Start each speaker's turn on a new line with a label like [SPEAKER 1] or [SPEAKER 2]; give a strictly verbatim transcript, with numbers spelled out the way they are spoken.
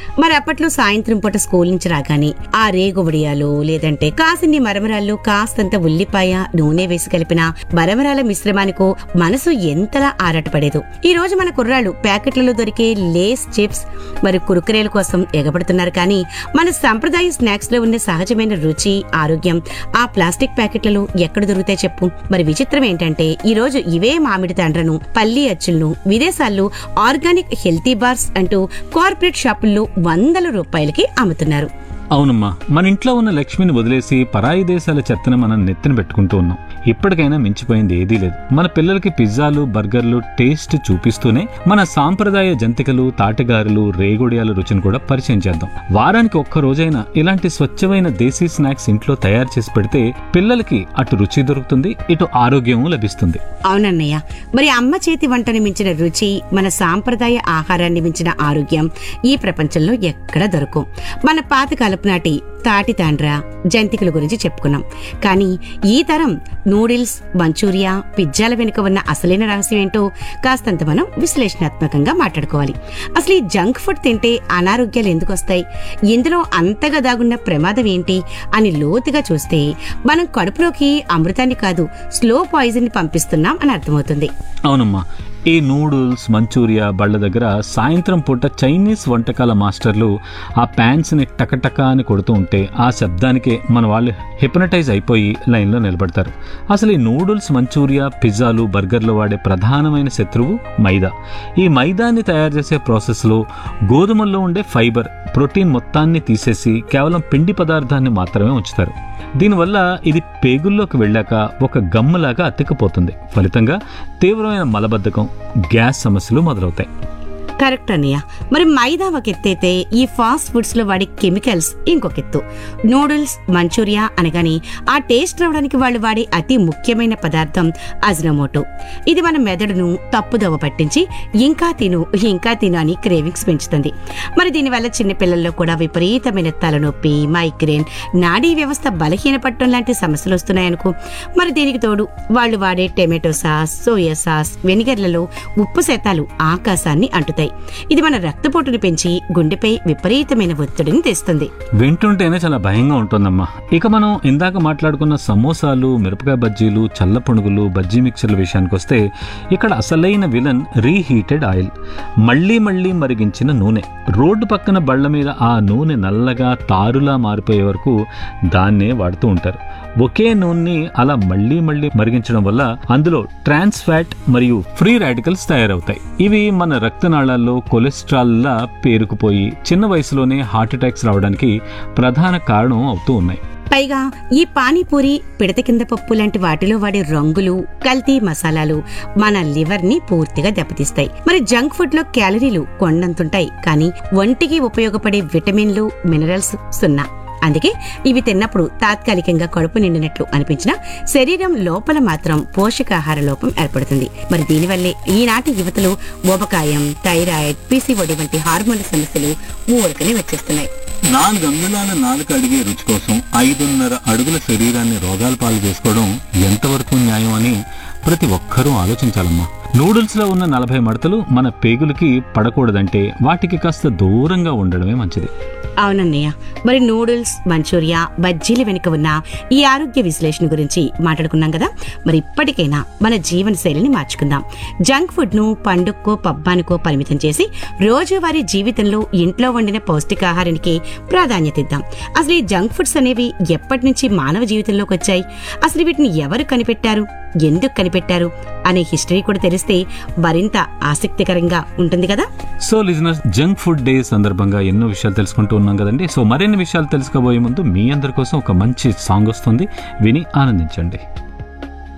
[SPEAKER 1] మరి అప్పట్లో సాయంత్రం పూట స్కూల్ నుంచి రాగానే ఆ రేగువడియాలు లేదంటే కాసిన్ని మరమరాళ్ళు కాస్తంత ఉల్లిపాయ నూనె వేసి కలిపిన మరమరాల మిశ్రమానికో మనసు ఎంతలా ఆరాటపడేదు. ఈ రోజు మన కుర్రాళ్ళు ప్యాకెట్లలో దొరికే లేస్ చిప్స్ మరి కురుకురేల కోసం ఎగబడుతున్నారు. కానీ మన సంప్రదాయ స్నాక్స్ లో ఉన్న సహజమైన రుచి ఆరోగ్యం ఆ ప్లాస్టిక్ ప్యాకెట్లలో ఎక్కడ దొరుకుతాయి చెప్పు. మరి విచిత్రం ఏంటంటే ఈ రోజు ఇవే మామిడి తాండ్రను పల్లి అచ్చులను విదేశాల్లో ఆర్గానిక్ హెల్తీ బార్స్ అంటూ కార్పొరేట్ షాపుల్లో వందల రూపాయలకి అమ్ముతున్నారు.
[SPEAKER 2] అవునమ్మా, మన ఇంట్లో ఉన్న లక్ష్మిని వదిలేసి పరాయి దేశాల చెత్తను మనం నెత్తిన పెట్టుకుంటూ ఉన్నాం. ఇప్పటికైనా మించిపోయింది ఏదీ లేదు. మన పిల్లలకి పిజ్జాలు బర్గర్లు టేస్ట్ చూపిస్తూనే మన సాంప్రదాయ జంతికలు తాటిగారులు రేగుడియాల రుచిని కూడా పరిచయం చేద్దాం. వారానికి ఒక్క రోజైనా ఇలాంటి స్వచ్ఛమైన దేశీ స్నాక్స్ ఇంట్లో తయారు చేసి పెడితే పిల్లలకి అటు రుచి దొరుకుతుంది, ఇటు ఆరోగ్యం లభిస్తుంది.
[SPEAKER 1] అవునన్నయ్య, మరి అమ్మ చేతి వంటను మించిన రుచి మన సాంప్రదాయ ఆహారాన్ని మించిన ఆరోగ్యం ఈ ప్రపంచంలో ఎక్కడ దొరకవు. మన పాతకాలపు నాటి తాటి తాండ్ర జంతికల గురించి చెప్పుకున్నాం. కానీ ఈ తరం నూడిల్స్ మంచూరియా పిజ్జాల వెనుక ఉన్న అసలైన రహస్యం ఏంటో కాస్తంత మనం విశ్లేషణాత్మకంగా మాట్లాడుకోవాలి. అసలు ఈ జంక్ ఫుడ్ తింటే అనారోగ్యాలు ఎందుకు వస్తాయి, ఇందులో అంతగా దాగున్న ప్రమాదం ఏంటి అని లోతుగా చూస్తే మనం కడుపులోకి అమృతాన్ని కాదు స్లో పాయిజన్ ని పంపిస్తున్నాం అని అర్థమవుతుంది.
[SPEAKER 2] అవునమ్మా, ఈ నూడిల్స్ మంచూరియా బళ్ళ దగ్గర సాయంత్రం పూట చైనీస్ వంటకాల మాస్టర్లు ఆ ప్యాన్స్ ని టకటకా అని కొడుతూ ఉంటే ఆ శబ్దానికే మన వాళ్ళు హిప్నటైజ్ అయిపోయి లైన్లో నిలబడతారు. అసలు ఈ నూడిల్స్ మంచూరియా పిజ్జాలు బర్గర్లు వాడే ప్రధానమైన శత్రువు మైదా. ఈ మైదాన్ని తయారు చేసే ప్రాసెస్లో గోధుమల్లో ఉండే ఫైబర్ ప్రోటీన్ మొత్తాన్ని తీసేసి కేవలం పిండి పదార్థాన్ని మాత్రమే ఉంచుతారు. దీనివల్ల ఇది పేగుల్లోకి వెళ్ళాక ఒక గమ్ములాగా అతికిపోతుంది. ఫలితంగా తీవ్రమైన మలబద్ధకం గ్యాస్ సమస్యలు మొదలవుతాయి.
[SPEAKER 1] కరెక్ట్ అన్నయ్య. మరి మైదా ఒక ఎత్తైతే ఈ ఫాస్ట్ ఫుడ్స్ లో వాడే కెమికల్స్ ఇంకొక ఎత్తు. నూడిల్స్ మంచూరియా అనగానే ఆ టేస్ట్ రావడానికి వాళ్ళు వాడే అతి ముఖ్యమైన పదార్థం అజినోమోటో. ఇది మన మెదడును తప్పుదోవ పట్టించి ఇంకా తిను ఇంకా తిను అని క్రేవింగ్స్ పెంచుతుంది. మరి దీనివల్ల చిన్నపిల్లల్లో కూడా విపరీతమైన తలనొప్పి మైగ్రేన్ నాడీ వ్యవస్థ బలహీనపడటం లాంటి సమస్యలు వస్తున్నాయనుకో. మరి దీనికి తోడు వాళ్ళు వాడే టొమాటో సాస్ సోయా సాస్ వెనిగర్లలో ఉప్పు శాతాలు ఆకాశాన్ని అంటుతాయి. ఇది మన రక్తపోటును పెంచి గుండెపై విపరీతమైన ఒత్తిడిని తెస్తుంది.
[SPEAKER 2] వింటుంటేనే చాలా భయంగా ఉంటుందమ్మా. ఇక మనం ఇందాక మాట్లాడుకున్న సమోసాలు మిరపకాయ బజ్జీలు చల్ల పునుగులు బజ్జీ మిక్చర్ల విషయానికి వస్తే ఇక్కడ అసలైన విలన్ రీహీటెడ్ ఆయిల్, మళ్లీ మళ్లీ మరిగించిన నూనె. రోడ్డు పక్కన బళ్ల మీద ఆ నూనె నల్లగా తారులా మారిపోయే వరకు దాన్నే వాడుతూ ఉంటారు. ఒకే నూనెని అలా మళ్లీ మళ్లీ మరిగించడం వల్ల అందులో ట్రాన్స్ ఫ్యాట్ మరియు ఫ్రీ రాడికల్స్ తయారవుతాయి. ఇవి మన రక్తనాళాల్లో కొలెస్ట్రాల్ లా పేరుకుపోయి చిన్న వయసులోనే హార్ట్ అటాక్స్ రావడానికి ప్రధాన కారణం అవుతూ ఉన్నాయి.
[SPEAKER 1] పైగా ఈ పానీపూరి పిడత కింద పప్పు లాంటి వాటిలో వాడే రంగులు కల్తీ మసాలాలు మన లివర్ ని పూర్తిగా దెబ్బతీస్తాయి. మరి జంక్ ఫుడ్ లో క్యాలరీలు కొండంతుంటాయి, కానీ ఒంటికి ఉపయోగపడే విటమిన్లు మినరల్స్ సున్నా. అందుకే ఇవి తిన్నప్పుడు తాత్కాలికంగా కడుపు నిండినట్లు అనిపించినా శరీరం లోపల మాత్రం పోషకాహార లోపం ఏర్పడుతుంది. మరి దీనివల్లే ఈనాటి యువతలో ఊబకాయం థైరాయిడ్ పీసీఓడి వంటి హార్మోన్ల సమస్యలు ఊరకనే వచ్చేస్తున్నాయి.
[SPEAKER 2] నాలుగు అంగుళాల నాలుక అడిగే రుచి కోసం ఐదున్నర అడుగుల శరీరాన్ని రోగాల పాలు చేసుకోవడం ఎంతవరకు న్యాయం అని ప్రతి ఒక్కరూ ఆలోచించాలమ్మా. నూడిల్స్ లో ఉన్న నలభై మడతలు మన పేగులకి పడకూడదంటే వాటికి కాస్త దూరంగా ఉండడమే మంచిది.
[SPEAKER 1] అవునన్నయ్య, మరి నూడిల్స్ మంచూరియా బజ్జీల వెనుక ఉన్న ఈ ఆరోగ్య విశ్లేషణ గురించి మాట్లాడుకున్నాం కదా. మరి ఇప్పటికైనా మన జీవన శైలిని మార్చుకుందాం. జంక్ ఫుడ్ ను పండుగకో పబ్బానికో పరిమితం చేసి రోజువారీ జీవితంలో ఇంట్లో వండిన పౌష్టికాహారానికి ప్రాధాన్యత ఇద్దాం. అసలు ఈ జంక్ ఫుడ్స్ అనేవి ఎప్పటి నుంచి మానవ జీవితంలోకి వచ్చాయి, అసలు వీటిని ఎవరు కనిపెట్టారు, ఎందుకు కనిపెట్టారు అనే హిస్టరీ కూడా తెలిస్తే మరింత ఆసక్తికరంగా ఉంటుంది కదా.
[SPEAKER 2] So listeners, junk food day సందర్భంగా ఎన్నో విషయాలు తెలుసుకుంటూ ఉన్నాం కదండి. సో మరిన్ని విషయాలు తెలుసుకోబోయే ముందు మీ అందరి కోసం ఒక మంచి సాంగ్ వస్తుంది, విని ఆనందించండి.